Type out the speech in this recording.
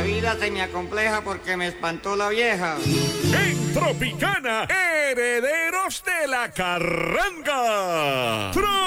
vida se me acompleja porque me espantó la vieja. En Tropicana, herederos de la carranga.